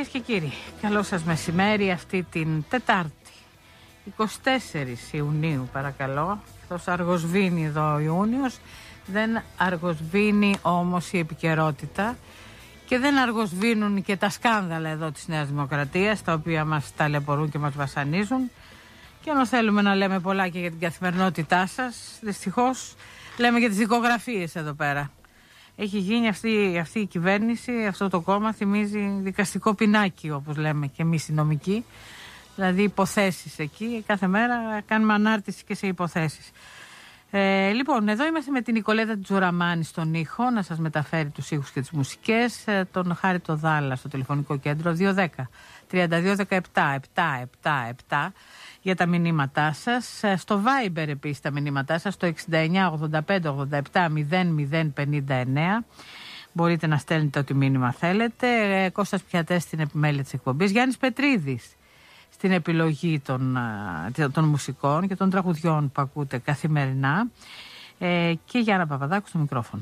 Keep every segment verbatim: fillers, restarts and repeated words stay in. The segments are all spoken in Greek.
Κυρίες και κύριοι, καλό σας μεσημέρι αυτή την Τετάρτη, εικοστή τέταρτη Ιουνίου παρακαλώ. Αυτός αργοσβήνει εδώ ο Ιούνιος, δεν αργοσβήνει όμως η επικαιρότητα και δεν αργοσβήνουν και τα σκάνδαλα εδώ της Νέας Δημοκρατίας, τα οποία μας ταλαιπωρούν και μας βασανίζουν. Και ενώ θέλουμε να λέμε πολλά και για την καθημερινότητά σας, δυστυχώς λέμε για τις δικογραφίες εδώ πέρα. Έχει γίνει αυτή, αυτή η κυβέρνηση, αυτό το κόμμα θυμίζει δικαστικό πινάκι, όπως λέμε και εμείς οι νομικοί. Δηλαδή υποθέσεις εκεί, κάθε μέρα κάνουμε ανάρτηση και σε υποθέσεις. Ε, λοιπόν, εδώ είμαστε με την Νικολέτα Τζουραμάνη στον ήχο, να σας μεταφέρει τους ήχους και τις μουσικές, ε, τον Χάρη Δάλα στο τηλεφωνικό κέντρο δύο ένα μηδέν τριάντα δύο δεκαεπτά επτά επτά επτά για τα μηνύματά σας. Στο Viber επίσης τα μηνύματά σας, στο εξήντα εννιά ογδόντα πέντε ογδόντα επτά μηδέν μηδέν πενήντα εννέα. Μπορείτε να στέλνετε ό,τι μήνυμα θέλετε. Ε, Κώστας Πιατές στην επιμέλεια της εκπομπής. Γιάννης Πετρίδης στην επιλογή των, των μουσικών και των τραγουδιών που ακούτε καθημερινά. Ε, και Γιάννα Παπαδάκου στο μικρόφωνο.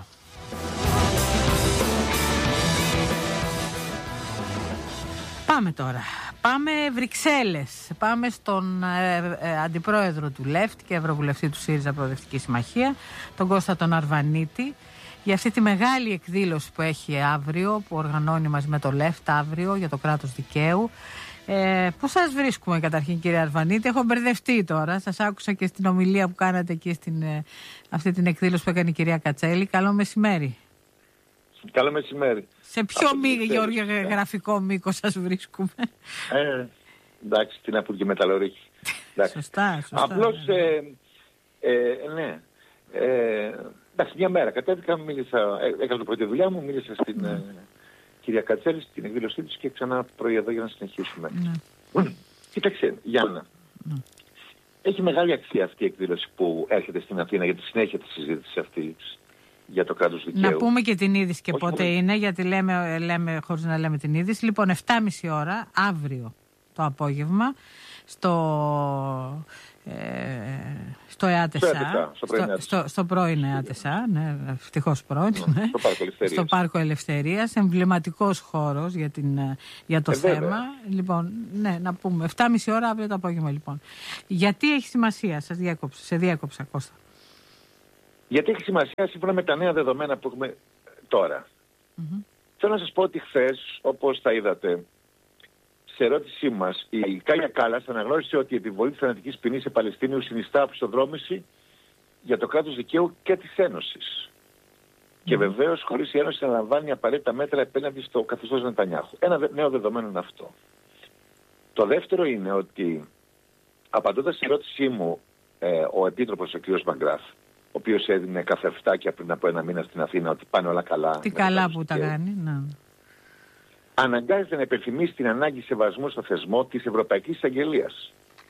Πάμε τώρα. Πάμε Βρυξέλλες. Πάμε στον ε, ε, αντιπρόεδρο του Λεφτ και ευρωβουλευτή του ΣΥΡΙΖΑ Προοδευτική Συμμαχία, τον Κώστα τον Αρβανίτη, για αυτή τη μεγάλη εκδήλωση που έχει αύριο, που οργανώνει μαζί με το Λεφτ αύριο για το κράτος δικαίου. Ε, πού σας βρίσκουμε καταρχήν, κύριε Αρβανίτη? Έχω μπερδευτεί τώρα. Σας άκουσα και στην ομιλία που κάνατε εκεί στην ε, αυτή την εκδήλωση που έκανε η κυρία Κατσέλη. Καλό μεσημέρι. Καλό μεσημέρι. Σε ποιο γεωγραφικό μήκος σας βρίσκουμε? Ε, εντάξει, τι να πω και μεταλλορύχη. Σωστά, σωστά. Απλώς, ε, ε, ναι. Ε, εντάξει, μια μέρα κατέβηκα, μίλησα, έκανα το πρώτη δουλειά μου, μίλησα στην ε, κυρία Κατσέλη, στην εκδήλωσή της και ξανά πρωί εδώ για να συνεχίσουμε. Ναι. Κοίταξε, Γιάννα. Ναι. Έχει μεγάλη αξία αυτή η εκδήλωση που έρχεται στην Αθήνα για τη συνέχεια της συζήτησης αυτής για το κράτος δικαίου. Να πούμε και την είδηση και όχι πότε μόνο είναι, γιατί λέμε, λέμε χωρίς να λέμε την είδηση. Λοιπόν, επτά και μισή ώρα, αύριο το απόγευμα, στο, ε, στο ΕΑΤΕΣΑ, στο, στο, στο, στο πρώην ΕΑΤΕΣΑ, ναι, ευτυχώς πρώην, ναι, ναι, στο Πάρκο Ελευθερίας. Στο Πάρκο Ελευθερίας, εμβληματικός χώρος για, την, για το ε, θέμα. Βέβαια. Λοιπόν, ναι, να πούμε, επτά και μισή ώρα αύριο το απόγευμα, λοιπόν. Γιατί έχει σημασία, σας διέκοψα, σε διέκοψα, Κώστα? Γιατί έχει σημασία σύμφωνα με τα νέα δεδομένα που έχουμε τώρα. Mm-hmm. Θέλω να σας πω ότι χθες, όπως τα είδατε, σε ερώτησή μας, η Κάλια Κάλλας αναγνώρισε ότι η επιβολή της θανατικής ποινής σε Παλαιστίνιους συνιστά οπισθοδρόμηση για το κράτος δικαίου και της Ένωσης. Mm-hmm. Και βεβαίως χωρίς η Ένωση να λαμβάνει απαραίτητα μέτρα επέναντι στο καθεστώς Νετανιάχου. Ένα νέο δεδομένο είναι αυτό. Το δεύτερο είναι ότι, απαντώντας στην ερώτησή μου, ε, ο Επίτροπος, ο κ. Μαγκράφ, ο οποίος έδινε καφευτάκια πριν από ένα μήνα στην Αθήνα ότι πάνε όλα καλά. Τι καλά που τα κάνει, ναι. Αναγκάζεται να υπενθυμίσει την ανάγκη σεβασμού στο θεσμό της Ευρωπαϊκής Εισαγγελίας.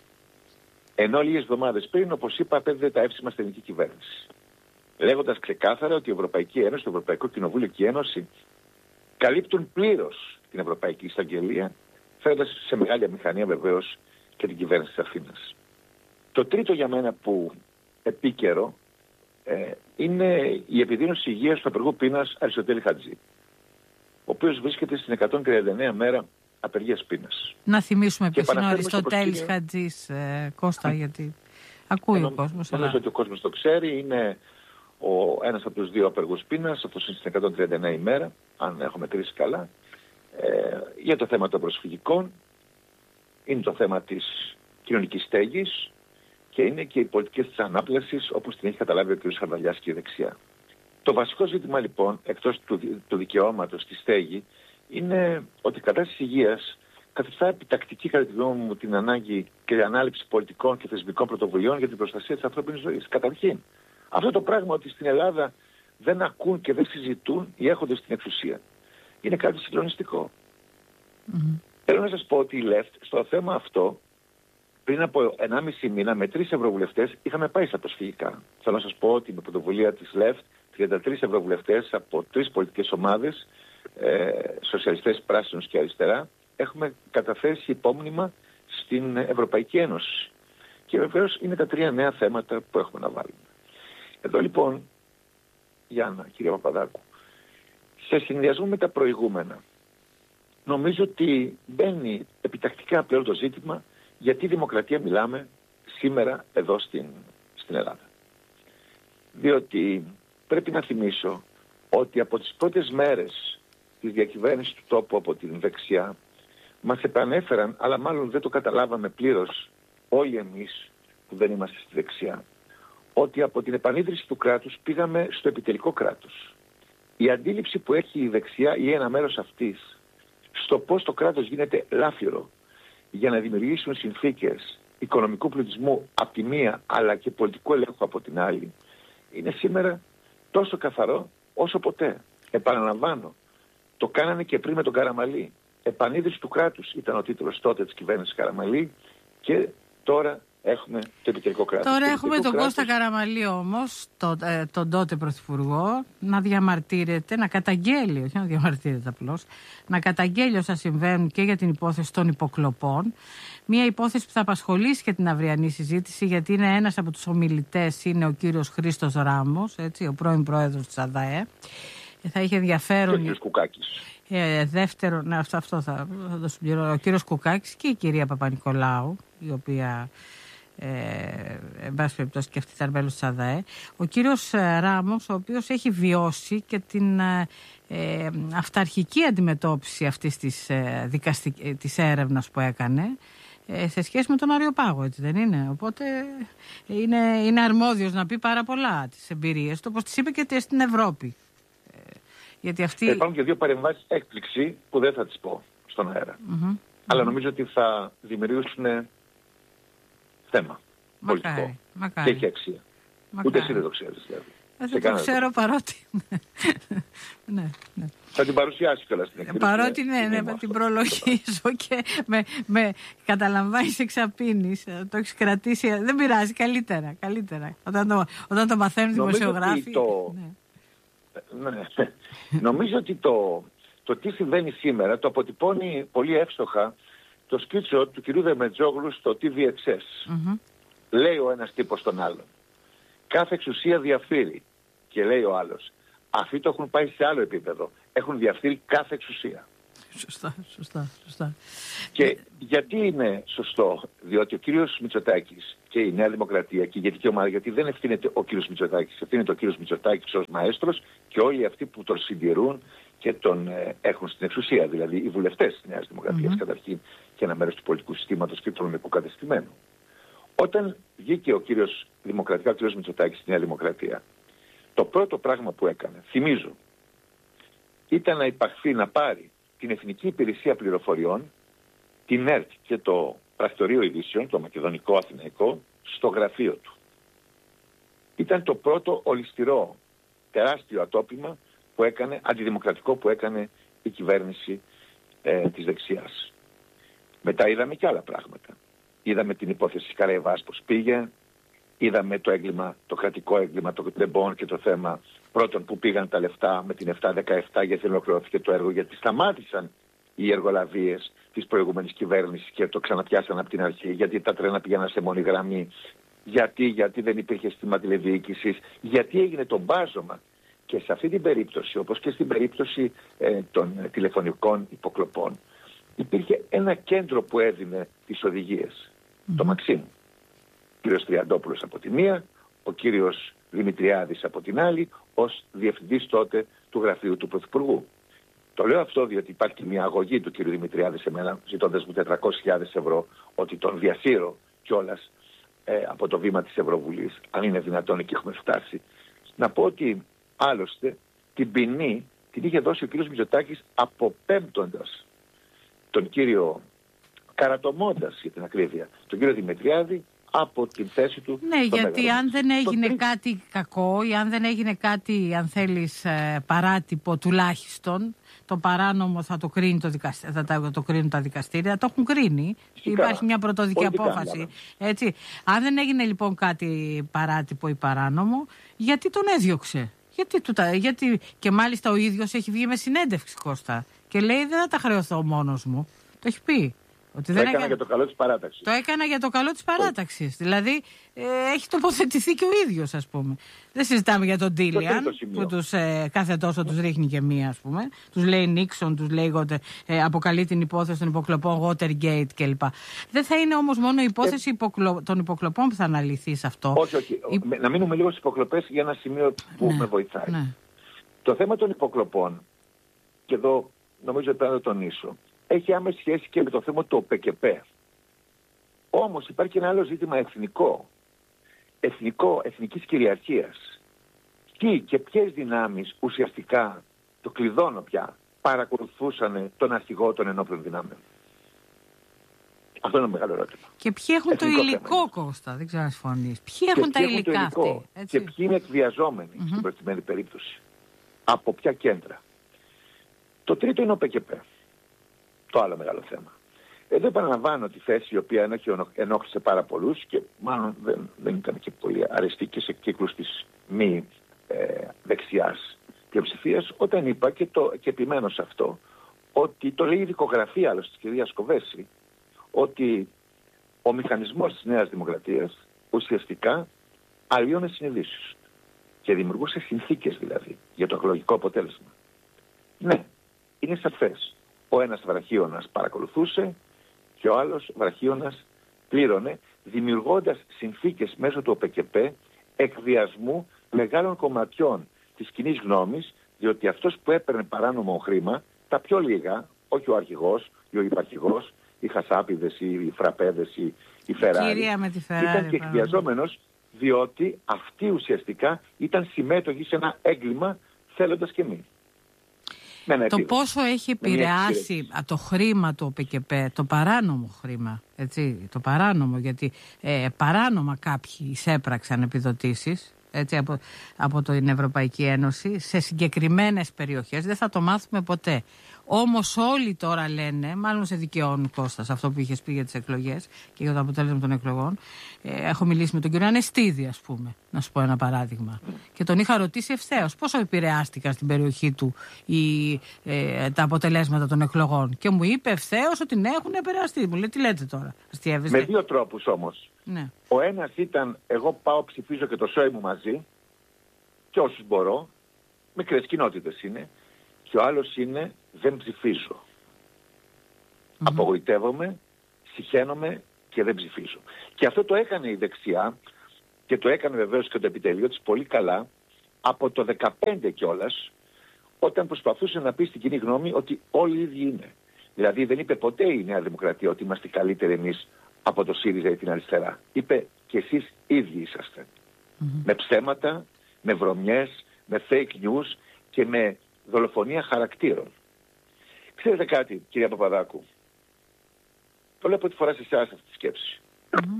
Ενώ λίγες εβδομάδες πριν, όπως είπα, απέδιδε τα εύσημα στην ελληνική κυβέρνηση. Λέγοντας ξεκάθαρα ότι η Ευρωπαϊκή Ένωση, το Ευρωπαϊκό Κοινοβούλιο και η Ένωση καλύπτουν πλήρως την Ευρωπαϊκή Εισαγγελία, φέροντας σε μεγάλη αμηχανία βεβαίως και την κυβέρνηση της Αθήνας. Το τρίτο για μένα που επίκαιρο Ε, είναι η επιδείνωση υγείας του απεργού πείνας Αριστοτέλη Χατζή, ο οποίος βρίσκεται στην εκατόν τριάντα εννέα μέρα απεργίας πείνας. Να θυμίσουμε ποιος είναι ο Αριστοτέλης Χατζής, ε, Κώστα, γιατί ακούει Ενω, ο κόσμος. Νομίζω αλλά... ότι ο κόσμος το ξέρει. Είναι ο, ένας από τους δύο απεργούς πείνας, αυτός είναι στην εκατόν τριάντα εννέα ημέρα, αν έχω μετρήσει καλά, ε, για το θέμα των προσφυγικών, είναι το θέμα της κοινωνικής στέγης, και είναι και οι πολιτικές της ανάπλασης, όπως την έχει καταλάβει ο κ. Χαρδαλιάς και η δεξιά. Το βασικό ζήτημα λοιπόν, εκτός του, του δικαιώματος στη στέγη, είναι ότι η κατάσταση υγείας καθιστά επιτακτική, κατά τη γνώμη μου, την ανάγκη και ανάληψη πολιτικών και θεσμικών πρωτοβουλειών για την προστασία της ανθρώπινης ζωής. Καταρχήν, αυτό το πράγμα ότι στην Ελλάδα δεν ακούν και δεν συζητούν οι έχοντες στην εξουσία είναι κάτι συγκλονιστικό. Mm-hmm. Θέλω να σας πω ότι η Λεφτ στο θέμα αυτό, πριν από ενάμιση μήνα με τρεις ευρωβουλευτές είχαμε πάει στα προσφυγικά. Θέλω να σας πω ότι με πρωτοβουλία της Λεφτ, τριάντα τρεις ευρωβουλευτές από τρεις πολιτικές ομάδες, ε, σοσιαλιστές, πράσινους και αριστερά, έχουμε καταθέσει υπόμνημα στην Ευρωπαϊκή Ένωση. Και βεβαίως είναι τα τρία νέα θέματα που έχουμε να βάλουμε. Εδώ λοιπόν, Γιάννα, κύριε Παπαδάκου, σε συνδυασμό με τα προηγούμενα, νομίζω ότι μπαίνει επιτακτικά πλέον το ζήτημα γιατί δημοκρατία μιλάμε σήμερα εδώ στην, στην Ελλάδα. Διότι πρέπει να θυμίσω ότι από τις πρώτες μέρες της διακυβέρνησης του τόπου από την δεξιά μας επανέφεραν, αλλά μάλλον δεν το καταλάβαμε πλήρως όλοι εμείς που δεν είμαστε στη δεξιά, ότι από την επανίδρυση του κράτους πήγαμε στο επιτελικό κράτος. Η αντίληψη που έχει η δεξιά ή ένα μέρος αυτής στο πώς το κράτος γίνεται λάφυρο για να δημιουργήσουν συνθήκες οικονομικού πλουτισμού από τη μία αλλά και πολιτικού ελέγχου από την άλλη είναι σήμερα τόσο καθαρό όσο ποτέ. Επαναλαμβάνω, το κάνανε και πριν με τον Καραμαλή. Επανίδρυση του κράτους ήταν ο τίτλος τότε της κυβέρνησης Καραμαλή και τώρα έχουμε το επιτελικό κράτος. Τώρα το έχουμε τον κράτος... Κώστα Καραμαλή όμως, το, ε, τον τότε πρωθυπουργό, να διαμαρτύρεται, να καταγγέλει, όχι να διαμαρτύρεται απλώς, να καταγγέλει όσα συμβαίνουν και για την υπόθεση των υποκλοπών. Μια υπόθεση που θα απασχολήσει και την αυριανή συζήτηση, γιατί είναι ένας από τους ομιλητές, είναι ο κύριος Χρήστος Ράμος, έτσι, ο πρώην πρόεδρος της ΑΔΑΕ. Θα είχε ενδιαφέρον. Και ο κύριος Κουκάκης. Ε, δεύτερον, ναι, αυτό, αυτό θα, θα το συμπληρώσω. Ο κύριος Κουκάκης και η κυρία Παπα-Νικολάου, η οποία, ε, εν πάση περιπτώσει, και αυτή ήταν μέλος της ΑΔΑΕ. Ο κύριος Ράμος, ο οποίος έχει βιώσει και την ε, αυταρχική αντιμετώπιση αυτής της, ε, δικαστικ... της έρευνας που έκανε ε, σε σχέση με τον Αριοπάγο, έτσι δεν είναι? Οπότε είναι, είναι αρμόδιος να πει πάρα πολλά τις εμπειρίες του, όπως τις είπε και στην Ευρώπη. Γιατί αυτή... Υπάρχουν και δύο παρεμβάσεις έκπληξη που δεν θα τις πω στον αέρα. Mm-hmm. Αλλά νομίζω ότι θα δημιουργήσουν θέμα πολιτικό. Μακάρι, μακάρι. Και έχει αξία. Μακάρι. Ούτε εσύ δεν το ξέρεις δηλαδή. Δεν το ξέρω παρότι... ναι, ναι. Θα την παρουσιάσει κιόλας στην εκδήλωση. Παρότι ναι, ναι, με την προλογίζω και με, με καταλαμβάνεις εξαπίνεις. Το έχεις κρατήσει. Δεν πειράζει, καλύτερα. καλύτερα. Όταν το, όταν το μαθαίνουν δημοσιογράφοι... Το... Ναι. Ναι. Νομίζω ότι το, το τι συμβαίνει σήμερα το αποτυπώνει πολύ εύστοχα το σκίτσο του κυρίου Δεμετζόγλου στο τι βι εξ ες. Mm-hmm. Λέει ο ένας τύπος τον άλλον. Κάθε εξουσία διαφθείρει. Και λέει ο άλλος. Αυτοί το έχουν πάει σε άλλο επίπεδο. Έχουν διαφθείρει κάθε εξουσία. Σωστά, σωστά, σωστά. Και ε... γιατί είναι σωστό? Διότι ο κύριος Μητσοτάκης και η Νέα Δημοκρατία και η ηγετική ομάδα, γιατί δεν ευθύνεται ο κύριος Μητσοτάκης, ευθύνεται ο κύριος Μητσοτάκης ως μαέστρος και όλοι αυτοί που τον συντηρούν και τον ε, έχουν στην εξουσία, δηλαδή οι βουλευτές της Νέας Δημοκρατίας mm-hmm. καταρχήν και ένα μέρος του πολιτικού συστήματος και του νομικού κατεστημένου. Όταν βγήκε ο κύριος Δημοκρατικά, ο κύριος Μητσοτάκης στη Νέα Δημοκρατία, το πρώτο πράγμα που έκανε, θυμίζω, ήταν να υπαχθεί, να πάρει την Εθνική Υπηρεσία Πληροφοριών, την ΕΡΤ και το Πρακτορείο Ειδήσεων, το Μακεδονικό Αθηναϊκό, στο γραφείο του. Ήταν το πρώτο ολισθηρό τεράστιο ατόπιμα που έκανε, αντιδημοκρατικό που έκανε η κυβέρνηση ε, της δεξιάς. Μετά είδαμε και άλλα πράγματα. Είδαμε την υπόθεση Καραϊβάς πώς πήγε, είδαμε το έγκλημα, το κρατικό έγκλημα, το Τεμπόν και το θέμα πρώτον που πήγαν τα λεφτά με την επτά δεκαεπτά γιατί ολοκληρώθηκε το έργο, γιατί σταμάτησαν οι εργολαβίες της προηγούμενης κυβέρνησης και το ξαναπιάσαν από την αρχή, γιατί τα τρένα πήγαιναν σε μόνη γραμμή, γιατί, γιατί δεν υπήρχε σύστημα τηλεδιοίκησης, γιατί έγινε το μπάζωμα. Και σε αυτή την περίπτωση, όπως και στην περίπτωση ε, των ε, τηλεφωνικών υποκλοπών, υπήρχε ένα κέντρο που έδινε τις οδηγίες, mm-hmm. το Μαξίμ. Ο κύριος Τριαντόπουλος από τη μία, ο κύριος Δημητριάδης από την άλλη, ως διευθυντής τότε του γραφείου του Πρωθυπουργού. Το λέω αυτό διότι υπάρχει μια αγωγή του κύριου Δημητριάδη σε μένα, ζητώντας μου τετρακόσιες χιλιάδες ευρώ, ότι τον διασύρω κιόλας ε, από το βήμα της Ευρωβουλής, αν είναι δυνατόν, εκεί έχουμε φτάσει. Να πω ότι άλλωστε την ποινή την είχε δώσει ο κύριος Μητσοτάκης αποπέμπτοντας τον κύριο, καρατομώντας για την ακρίβεια, τον κύριο Δημητριάδη από την θέση του. Ναι, γιατί μέγαρο. Αν δεν έγινε το... κάτι κακό ή αν δεν έγινε κάτι, αν θέλεις, παράτυπο τουλάχιστον, το παράνομο θα το, κρίνει το, δικαστή, θα το κρίνουν τα δικαστήρια, θα το έχουν κρίνει. Φυσικά. Υπάρχει μια πρωτοδική απόφαση. Έτσι. Αν δεν έγινε λοιπόν κάτι παράτυπο ή παράνομο, γιατί τον έδιωξε? Γιατί, του τα, γιατί, και μάλιστα ο ίδιος έχει βγει με συνέντευξη, Κώστα, και λέει δεν θα τα χρεωθώ μόνος μου. Το έχει πει Ότι το δεν έκανα έκανε... για το καλό της παράταξης. Το έκανα για το καλό της παράταξης. Δηλαδή ε, έχει τοποθετηθεί και ο ίδιος, ας πούμε. Δεν συζητάμε για τον Τίλιαν που τους, ε, κάθε τόσο τους ρίχνει και μία, ας πούμε. Τους λέει Νίξον, τους λέει ε, αποκαλεί την υπόθεση των υποκλοπών Watergate κλπ. Δεν θα είναι όμως μόνο η υπόθεση ε... υποκλο... των υποκλοπών που θα αναλυθεί σε αυτό. Όχι, όχι. Η... Να μείνουμε λίγο στις υποκλοπές για ένα σημείο που ναι, με βοηθάει. Ναι. Το θέμα των υποκλοπών, και εδώ νομίζω ότι πρέπει να το τονίσω, έχει άμεση σχέση και με το θέμα του ΟΠΕΚΕΠΕ. Όμως υπάρχει και ένα άλλο ζήτημα εθνικό. Εθνικό, εθνικής κυριαρχίας. Τι και ποιες δυνάμεις ουσιαστικά, το κλειδώνω πια, παρακολουθούσαν τον αρχηγό των ενόπλων δυνάμεων. Αυτό είναι ένα μεγάλο ερώτημα. Και ποιοι έχουν εθνικό το υλικό, θέμα. Κώστα, δεν ξέρω αν συμφωνείς. Ποιοι έχουν τα υλικά αυτοί. Και ποιοι είναι εκβιαζόμενοι mm-hmm. στην προκειμένη περίπτωση. Από ποια κέντρα. Το τρίτο είναι ο ΟΠΕΚΕΠΕ. Το άλλο μεγάλο θέμα. Εδώ επαναλαμβάνω τη θέση η οποία ενόχλησε πάρα πολλούς και μάλλον δεν, δεν ήταν και πολύ αρεστή και σε κύκλους της μη ε, δεξιάς πλειοψηφίας, όταν είπα και, το, και επιμένω σε αυτό, ότι το λέει η δικογραφία άλλωστε της κυρίας Κοβέση, ότι ο μηχανισμός της Νέας Δημοκρατίας ουσιαστικά αλλοιώνε συνειδήσεις και δημιουργούσε συνθήκες δηλαδή για το εκλογικό αποτέλεσμα. Ναι, είναι σαφές. Ο ένας βραχίωνας παρακολουθούσε και ο άλλος βραχίωνας πλήρωνε, δημιουργώντας συνθήκες μέσω του ΟΠΕΚΕΠΕ εκβιασμού μεγάλων κομματιών της κοινής γνώμης, διότι αυτός που έπαιρνε παράνομο χρήμα, τα πιο λίγα, όχι ο αρχηγός ή ο υπαρχηγός, οι χασάπιδες ή οι φραπέδες ή οι Φεράρι, ήταν και εκβιαζόμενος, διότι αυτοί ουσιαστικά ήταν συμμέτοχοι σε ένα έγκλημα θέλοντας και μη. Το πόσο έχει επηρεάσει το χρήμα του ΟΠΕΚΕΠΕ, το παράνομο χρήμα, έτσι, το παράνομο, γιατί ε, παράνομα κάποιοι εισέπραξαν επιδοτήσεις, έτσι, από, από την Ευρωπαϊκή Ένωση σε συγκεκριμένες περιοχές, δεν θα το μάθουμε ποτέ. Όμως όλοι τώρα λένε, μάλλον σε δικαιώνουν Κώστας αυτό που είχες πει για τις εκλογές και για το αποτέλεσμα των εκλογών. Ε, έχω μιλήσει με τον κύριο Ανεστίδη, ας πούμε, να σου πω ένα παράδειγμα. Και τον είχα ρωτήσει ευθέως πόσο επηρεάστηκαν στην περιοχή του οι, ε, τα αποτελέσματα των εκλογών. Και μου είπε ευθέως ότι ναι, έχουν επηρεαστεί. Μου λέει, τι λέτε τώρα, αστιεύεστε. Με δύο τρόπους όμως. Ναι. Ο ένας ήταν, εγώ πάω ψηφίζω και το σόι μου μαζί, και όσους μπορώ, μικρές κοινότητες είναι. Και ο άλλος είναι, δεν ψηφίζω. Mm-hmm. Απογοητεύομαι, συχαίνομαι και δεν ψηφίζω. Και αυτό το έκανε η δεξιά και το έκανε βεβαίως και το επιτελείο της πολύ καλά από το δεκαπέντε κιόλας, όταν προσπαθούσε να πει στην κοινή γνώμη ότι όλοι οι ίδιοι είναι. Δηλαδή δεν είπε ποτέ η Νέα Δημοκρατία ότι είμαστε καλύτεροι εμείς από το ΣΥΡΙΖΑ ή την αριστερά. Είπε και εσείς ίδιοι είσαστε. Mm-hmm. Με ψέματα, με βρωμιές, με fake news και με δολοφονία χαρακτήρων. Ξέρετε κάτι, κυρία Παπαδάκου, το λέω πρώτη φορά σε εσάς αυτή τη σκέψη. Mm-hmm.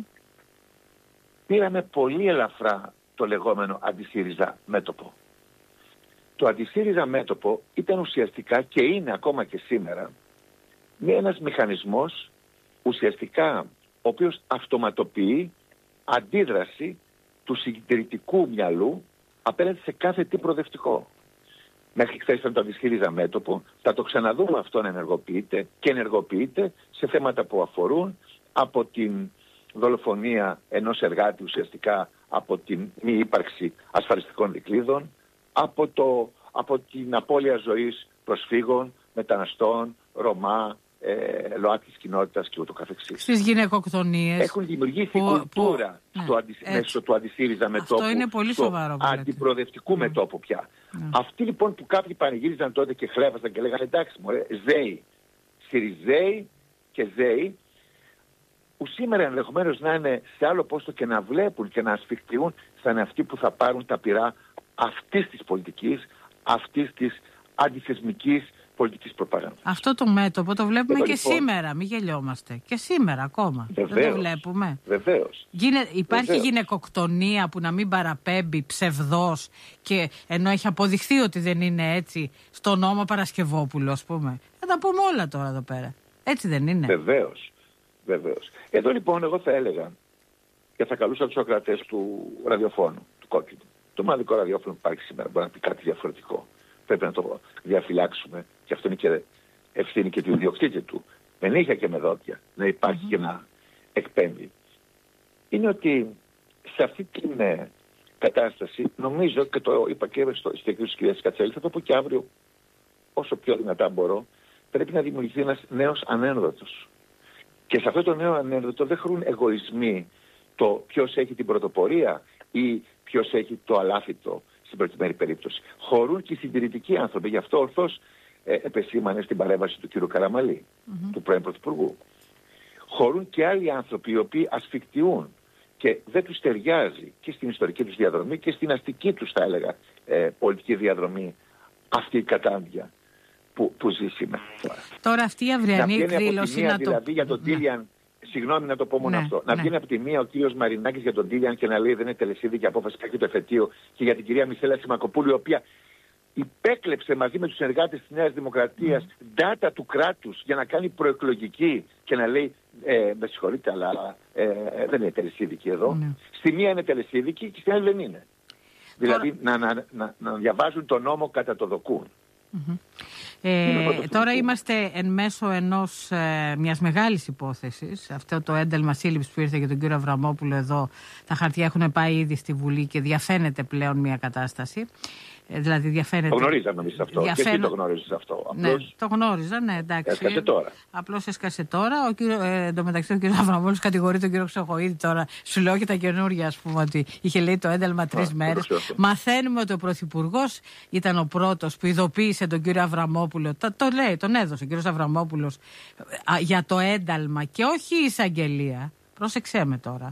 Πήραμε πολύ ελαφρά το λεγόμενο αντισύριζα μέτωπο. Το αντισύριζα μέτωπο ήταν ουσιαστικά και είναι ακόμα και σήμερα ένας μηχανισμός ουσιαστικά ο οποίος αυτοματοποιεί αντίδραση του συντηρητικού μυαλού απέναντι σε κάθε τι προοδευτικό. Μέχρι χθες ήταν το αντισύριζα μέτωπο, θα το ξαναδούμε αυτό να ενεργοποιείται και ενεργοποιείται σε θέματα που αφορούν από την δολοφονία ενός εργάτη ουσιαστικά, από την μη ύπαρξη ασφαλιστικών δικλείδων, από, το, από την απώλεια ζωής προσφύγων, μεταναστών, Ρωμά, ε, ΛΟΑΤΚΙ κοινότητας και ούτω καθεξής. Στις γυναικοκτονίες. Έχουν δημιουργήσει που, κουλτούρα που, στο ναι, αντι, μέσω του αντισύριζα μετώπου. Αυτό είναι πολύ σοβαρό. Αντιπροοδευτικού mm. μετώπου πια. Mm. Αυτοί λοιπόν που κάποιοι πανηγύριζαν τότε και χλέβασαν και λέγανε εντάξει μωρέ, ΖΕΙ, ΣΥΡΙΖΕΙ και ΖΕΙ, που σήμερα ενδεχομένως να είναι σε άλλο πόστο και να βλέπουν και να ασφιχτιούν, θα είναι αυτοί που θα πάρουν τα πυρά αυτής της πολιτικής, αυτής της αντιθεσμικής πολιτικής προπαγάνδας. Αυτό το μέτωπο το βλέπουμε και λοιπόν σήμερα, μην γελιόμαστε. Και σήμερα ακόμα. Βεβαίως, δεν το βλέπουμε. Βεβαίως. Γίνε, υπάρχει βεβαίως. γυναικοκτονία που να μην παραπέμπει ψευδός, και ενώ έχει αποδειχθεί ότι δεν είναι έτσι στο νόμο Παρασκευόπουλο, ας πούμε. Θα τα πούμε όλα τώρα εδώ πέρα. Έτσι δεν είναι? Βεβαίως. Βεβαίως. Εδώ λοιπόν εγώ θα έλεγα και θα καλούσα τους ακροατές του ραδιοφώνου, του κόκκινου. Το μοναδικό ραδιόφωνο που υπάρχει σήμερα μπορεί να πει κάτι διαφορετικό. Πρέπει να το διαφυλάξουμε και αυτό είναι και ευθύνη και του ιδιοκτήτη του. με νύχια και με δόντια να υπάρχει mm-hmm. και να εκπέμπει, είναι ότι σε αυτή την ε, κατάσταση, νομίζω, και το είπα και στο εκδήλωση της κυρίας Κατσέλη, θα το πω και αύριο όσο πιο δυνατά μπορώ, πρέπει να δημιουργηθεί ένας νέος ανένδοτος. Και σε αυτό το νέο ανένδοτο δεν χρούν εγωισμοί το ποιος έχει την πρωτοπορία ή ποιος έχει το αλάφητο στην προκειμένη περίπτωση. Χωρούν και οι συντηρητικοί άνθρωποι. Γι' αυτό ορθώς ε, επεσήμανε στην παρέμβαση του κ. Καραμαλή, mm-hmm. του πρώην Πρωθυπουργού. Χωρούν και άλλοι άνθρωποι οι οποίοι ασφικτιούν και δεν τους ταιριάζει και στην ιστορική τους διαδρομή και στην αστική τους, θα έλεγα, ε, πολιτική διαδρομή αυτή η κατάντια που, που ζει σήμερα. Τώρα αυτή η αυριανή εκδήλωση να το... Δηλαδή για τον Τίλιαν, ναι. συγγνώμη να το πω μόνο ναι, αυτό, να ναι. βγαίνει από τη μία ο κύριος Μαρινάκης για τον Τίλιαν και να λέει δεν είναι τελεσίδικη απόφαση και το εφετείο, και για την κυρία Μισέλα Σιμακοπούλου, η οποία υπέκλεψε μαζί με τους συνεργάτες της Νέας Δημοκρατίας mm. data του κράτους για να κάνει προεκλογική και να λέει ε, με συγχωρείτε αλλά ε, ε, δεν είναι τελεσίδικη εδώ. Mm. Στη μία είναι τελεσίδικη και στην άλλη δεν είναι. Τώρα... Δηλαδή να, να, να, να διαβάζουν τον νόμο κατά το δοκούν. Mm-hmm. Ε, τώρα είμαστε εν μέσω ενός, ε, μιας μεγάλης υπόθεσης. Αυτό το ένταλμα σύλληψης που ήρθε για τον κύριο Αβραμόπουλο εδώ, τα χαρτιά έχουν πάει ήδη στη Βουλή και διαφαίνεται πλέον μια κατάσταση. Ε, δηλαδή διαφαίνεται... Το γνωρίζαμε εμείς αυτό. Διαφαίνε... Και εσύ το γνωρίζεις αυτό. Ναι, απλώς... το γνώριζα, ναι, εντάξει. Έσκασε τώρα. Απλώς έσκασε τώρα. Ο κύριο, ε, εντωμεταξύ ο κύριος Αβραμόπουλος κατηγορεί τον κύριο Χρυσοχοΐδη τώρα. Σου λέω και τα καινούργια, ας πούμε, ότι είχε λέει το ένταλμα τρεις μέρες. Μαθαίνουμε ότι ο Πρωθυπουργός ήταν ο πρώτος που ειδοποίησε τον κύριο Αβραμόπουλο. Το, το λέει, τον έδωσε ο κύριος Αβραμόπουλος για το ένταλμα και όχι η εισαγγελία. Πρόσεξέ με τώρα.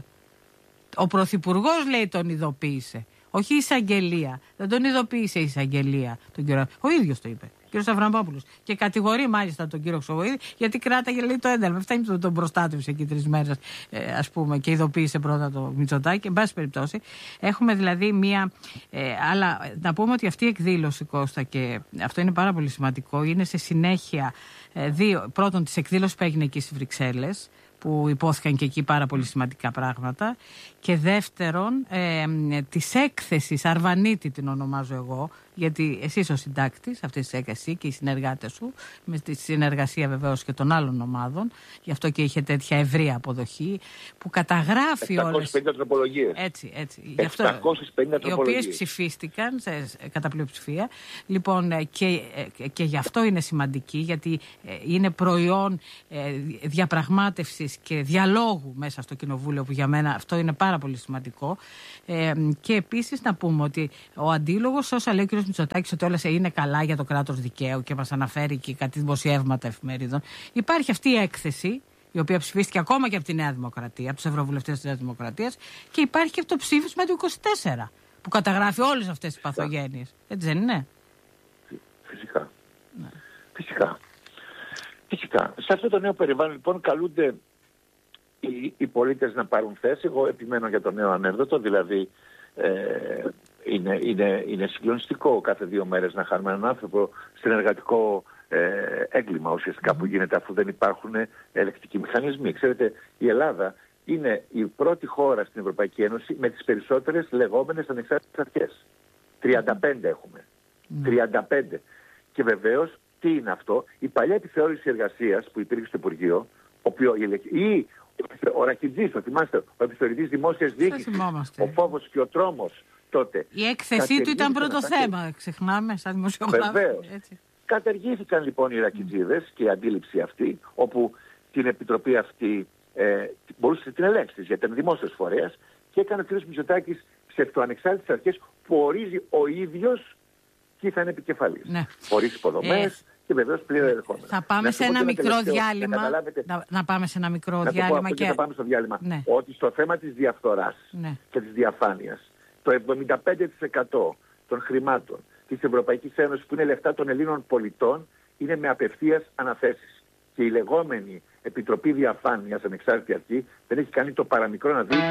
Ο Πρωθυπουργός, λέει, τον ειδοποίησε. Όχι η εισαγγελία. Δεν τον ειδοποίησε η εισαγγελία. Τον κύριο... Ο ίδιος το είπε. Ο κύριος Αβραμόπουλος. Και κατηγορεί μάλιστα τον κύριο Χρυσοχοΐδη γιατί κράταγε, λέει, το ένταλμα. Φτάνει που τον προστάτευσε εκεί τρεις μέρες, ε, ας πούμε, και ειδοποίησε πρώτα το Μητσοτάκη. Εν πάση περιπτώσει, έχουμε δηλαδή μία. Ε, αλλά να πούμε ότι αυτή η εκδήλωση, Κώστα, και αυτό είναι πάρα πολύ σημαντικό, είναι σε συνέχεια ε, δύο. Πρώτον, της εκδήλωσης που έγινε εκεί στις Βρυξέλλες, που υπόθηκαν και εκεί πάρα πολύ σημαντικά πράγματα, και δεύτερον ε, της έκθεσης Αρβανίτη, την ονομάζω εγώ, γιατί εσύ είσαι ο συντάκτης αυτής της έκθεσης και οι συνεργάτες σου, με τη συνεργασία βεβαίως και των άλλων ομάδων, γι' αυτό και είχε τέτοια ευρεία αποδοχή, που καταγράφει όλες... επτακόσιες πενήντα τροπολογίες. Έτσι, έτσι. επτακόσιες πενήντα οι οποίες ψηφίστηκαν σε, κατά πλειοψηφία. Λοιπόν, και, και γι' αυτό είναι σημαντική, γιατί είναι προϊόν διαπραγμάτευσης και διαλόγου μέσα στο Κοινοβούλιο, που για μένα αυτό είναι πάρα πολύ σημαντικό. Ε, και επίσης να πούμε ότι ο αντίλογος, όσα λέει ο κ. Μητσοτάκης, ότι όλα είναι καλά για το κράτος δικαίου και μας αναφέρει και κάτι δημοσιεύματα εφημερίδων, υπάρχει αυτή η έκθεση, η οποία ψηφίστηκε ακόμα και από τη Νέα Δημοκρατία, από τους ευρωβουλευτές της Νέας Δημοκρατίας, και υπάρχει και το ψήφισμα του είκοσι τέσσερα, που καταγράφει όλες αυτές τις παθογένειες. Έτσι δεν είναι? Φυσικά. Ναι. Φυσικά. Φυσικά. Σε αυτό το νέο περιβάλλον, λοιπόν, καλούνται οι, οι πολίτες να πάρουν θέση. Εγώ επιμένω για το νέο ανένδοτο, δηλαδή ε, είναι, είναι, είναι συγκλονιστικό κάθε δύο μέρες να χάνουμε έναν άνθρωπο στην εργατικό ε, έγκλημα ουσιαστικά που γίνεται, αφού δεν υπάρχουν ελεκτικοί μηχανισμοί. Ξέρετε, η Ελλάδα είναι η πρώτη χώρα στην Ευρωπαϊκή Ένωση με τις περισσότερες λεγόμενες ανεξάρτητες αρχές. τριάντα πέντε έχουμε. Mm. τριάντα πέντε. Και βεβαίως, τι είναι αυτό? Η παλιά επιθεώρηση εργασίας που υπήρχε στο Υπουργείο, οποίο, ή ο Ρακιτζής, το θυμάστε, ο επιθεωρητής δημόσιας διοίκησης, ο φόβος και ο τρόμος τότε. Η έκθεσή του ήταν πρώτο θέμα, ξεχνάμε, σαν δημοσιογράφο. Βεβαίως. Καταργήθηκαν λοιπόν οι Ρακιτζίδες και η αντίληψη αυτή, όπου την επιτροπή αυτή ε, μπορούσε να την ελέγξει, γιατί ήταν δημόσιος φορέας, και έκανε ο κ. Μητσοτάκης ψευτοανεξάρτητες αρχές που ορίζει ο ίδιος και θα είναι επικεφαλής. Ναι. Χωρίς υποδομές. Ε, Και βεβαίως πλήρω ερχόμενα. Θα πάμε να σε ένα μικρό τελευταίο, διάλειμμα. Να, να, να πάμε σε ένα μικρό να διάλειμμα. Να και... θα πάμε στο διάλειμμα. Ναι. Ότι στο θέμα της διαφθοράς, ναι, και της διαφάνειας, το εβδομήντα πέντε τοις εκατό των χρημάτων της Ευρωπαϊκής Ένωσης, που είναι λεφτά των Ελλήνων πολιτών, είναι με απευθείας αναθέσεις. Και η λεγόμενη Επιτροπή Διαφάνειας, ανεξάρτητη αρχή, δεν έχει κάνει το παραμικρό να δει.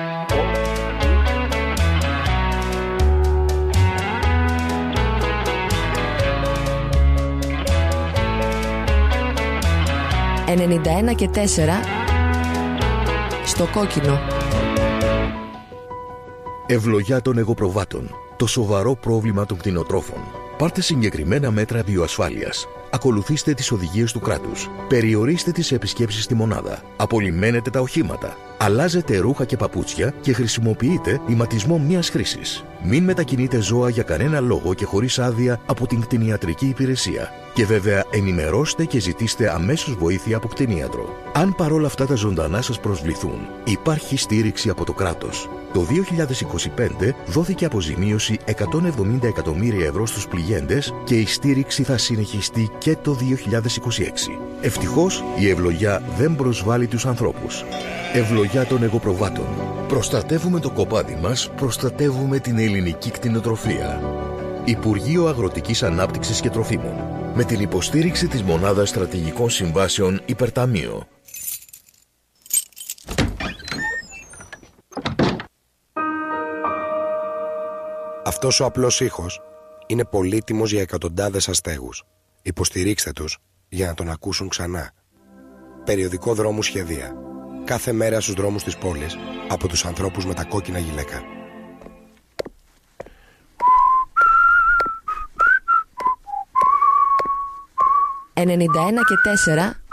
ενενήντα ένα και τέσσερα στο κόκκινο. Ευλογιά των εγωπροβάτων. Το σοβαρό πρόβλημα των κτηνοτρόφων. Πάρτε συγκεκριμένα μέτρα βιοασφάλειας. ακολουθήστε τις οδηγίες του κράτους. Περιορίστε τις επισκέψεις στη μονάδα. Απολυμμένετε τα οχήματα. Αλλάζετε ρούχα και παπούτσια και χρησιμοποιείτε ηματισμό μιας χρήσης. Μην μετακινείτε ζώα για κανένα λόγο και χωρίς άδεια από την κτηνιατρική υπηρεσία. Και βέβαια ενημερώστε και ζητήστε αμέσως βοήθεια από κτηνίατρο. Αν παρόλα αυτά τα ζωντανά σας προσβληθούν, υπάρχει στήριξη από το κράτος. Το δύο χιλιάδες είκοσι πέντε δόθηκε αποζημίωση εκατόν εβδομήντα εκατομμύρια ευρώ στους πληγέντες και η στήριξη θα συνεχιστεί και το δύο χιλιάδες είκοσι έξι. Ευτυχώς η ευλογιά δεν προσβάλλει τους ανθρώπους. Ευλογιά των εγωπροβάτων. Προστατεύουμε το κοπάδι μας, προστατεύουμε την ελληνική κτηνοτροφία. Υπουργείο Αγροτικής Ανάπτυξης και Τροφίμων. Με την υποστήριξη της Μονάδας Στρατηγικών Συμβάσεων Υπερταμείο. Αυτός ο απλός ήχος είναι πολύτιμος για εκατοντάδες αστέγους. Υποστηρίξτε τους για να τον ακούσουν ξανά. Περιοδικό Δρόμου Σχεδία. Κάθε μέρα στους δρόμους της πόλης από τους ανθρώπους με τα κόκκινα γυλαίκα. ενενήντα ένα και τέσσερα